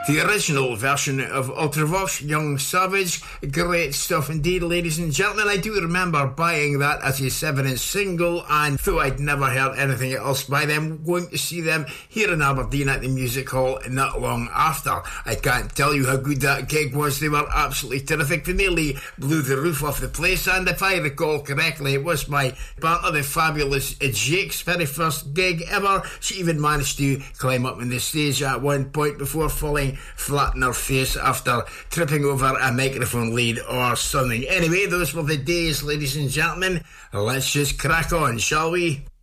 The original version of Ultravox, Young Savage. Great stuff indeed, ladies and gentlemen. I do remember buying that as a 7-inch single, and though I'd never heard anything else by them, going to see them here in Aberdeen at the Music Hall not long after. I can't tell you how good that gig was. They were absolutely terrific. They nearly blew the roof off the place, and if I recall correctly, it was my partner, the fabulous Jake's very first gig ever. She even managed to climb up on the stage at one point before falling flat on her face after tripping over a microphone lead or something. Anyway, those were the days, ladies and gentlemen. Let's just crack on, shall we?